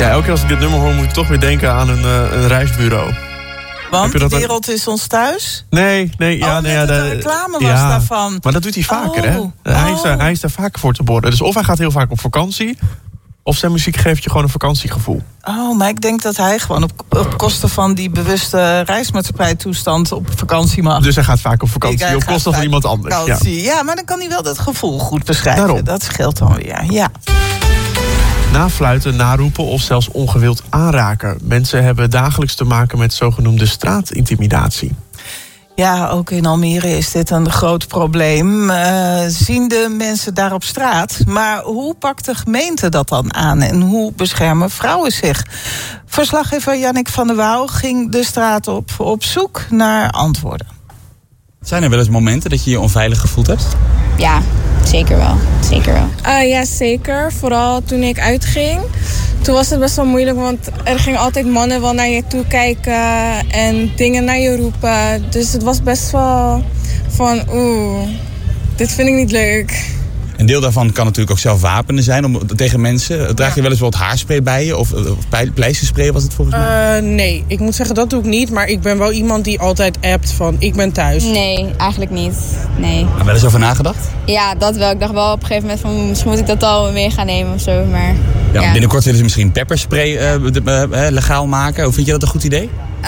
Ja, elke keer als ik dit nummer hoor, moet ik toch weer denken aan een reisbureau. Want de wereld is ons thuis? Nee. De reclame was daarvan. Maar dat doet hij vaker, hè? Hij is daar vaker voor te boren. Dus of hij gaat heel vaak op vakantie, of zijn muziek geeft je gewoon een vakantiegevoel. Oh, maar ik denk dat hij gewoon op kosten van die bewuste reismaatschappij-toestand op vakantie mag. Dus hij gaat vaak op vakantie op kosten van iemand anders. Ja, maar dan kan hij wel dat gevoel goed beschrijven. Daarom. Dat scheelt dan weer, ja. Nafluiten, naroepen of zelfs ongewild aanraken. Mensen hebben dagelijks te maken met zogenoemde straatintimidatie. Ja, ook in Almere is dit een groot probleem. Zien de mensen daar op straat? Maar hoe pakt de gemeente dat dan aan? En hoe beschermen vrouwen zich? Verslaggever Jannik van der Wouw ging de straat op zoek naar antwoorden. Zijn er wel eens momenten dat je je onveilig gevoeld hebt? Ja, zeker wel. Ja, zeker. Vooral toen ik uitging. Toen was het best wel moeilijk, want er gingen altijd mannen wel naar je toe kijken en dingen naar je roepen. Dus het was best wel van, dit vind ik niet leuk. Een deel daarvan kan natuurlijk ook zelf wapenen zijn tegen mensen. Draag je wel eens wat haarspray bij je? Of pleisterspray was het volgens mij? Nee, ik moet zeggen dat doe ik niet. Maar ik ben wel iemand die altijd appt van ik ben thuis. Nee, eigenlijk niet. Nee. Heb je wel eens over nagedacht? Ja, dat wel. Ik dacht wel op een gegeven moment van misschien moet ik dat al mee gaan nemen of zo. Maar, ja. Binnenkort willen ze misschien pepperspray legaal maken. Hoe vind je dat een goed idee?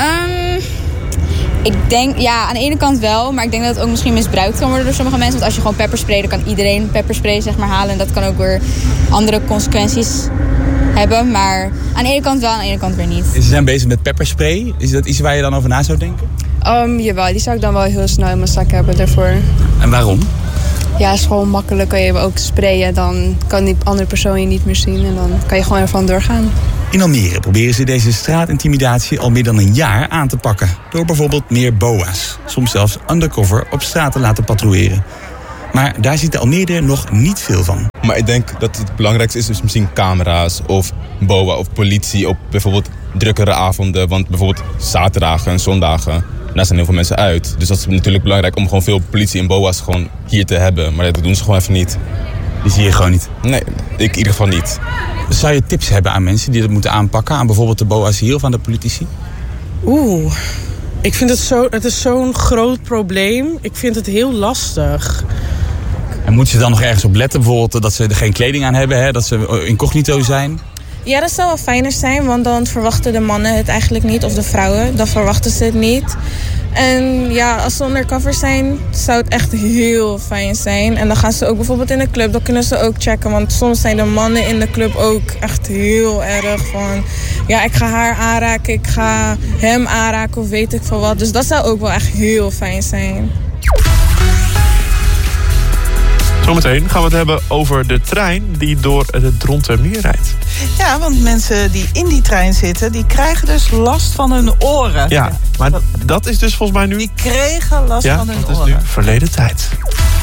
Ik denk, ja, aan de ene kant wel, maar ik denk dat het ook misschien misbruikt kan worden door sommige mensen. Want als je gewoon pepperspray, dan kan iedereen pepperspray zeg maar halen. En dat kan ook weer andere consequenties hebben. Maar aan de ene kant wel, aan de ene kant weer niet. Ze zijn bezig met pepperspray. Is dat iets waar je dan over na zou denken? Jawel, die zou ik dan wel heel snel in mijn zak hebben daarvoor. En waarom? Ja, het is gewoon makkelijk. Kan je ook sprayen, dan kan die andere persoon je niet meer zien. En dan kan je gewoon ervan doorgaan. In Almere proberen ze deze straatintimidatie al meer dan een jaar aan te pakken. Door bijvoorbeeld meer BOA's. Soms zelfs undercover op straat te laten patrouilleren. Maar daar ziet de Almere nog niet veel van. Maar ik denk dat het belangrijkste is dus misschien camera's of BOA of politie op bijvoorbeeld drukkere avonden. Want bijvoorbeeld zaterdagen en zondagen, daar zijn heel veel mensen uit. Dus dat is natuurlijk belangrijk om gewoon veel politie en BOA's gewoon hier te hebben. Maar dat doen ze gewoon even niet. Die zie je gewoon niet? Nee, ik in ieder geval niet. Zou je tips hebben aan mensen die dat moeten aanpakken? Aan bijvoorbeeld de BOA's hier of aan de politici? Ik vind het is zo'n groot probleem. Ik vind het heel lastig. En moeten ze dan nog ergens op letten? Bijvoorbeeld dat ze er geen kleding aan hebben, hè? Dat ze incognito zijn? Ja, dat zou wel fijner zijn, want dan verwachten de mannen het eigenlijk niet. Of de vrouwen, dan verwachten ze het niet. En ja, als ze undercover zijn, zou het echt heel fijn zijn. En dan gaan ze ook bijvoorbeeld in de club, dan kunnen ze ook checken. Want soms zijn de mannen in de club ook echt heel erg van... ja, ik ga haar aanraken, ik ga hem aanraken of weet ik veel wat. Dus dat zou ook wel echt heel fijn zijn. Zometeen gaan we het hebben over de trein die door het Drontermeer rijdt. Ja, want mensen die in die trein zitten, die krijgen dus last van hun oren. Ja, maar dat is dus volgens mij nu... Die kregen last van hun oren. Ja, dat is nu verleden tijd.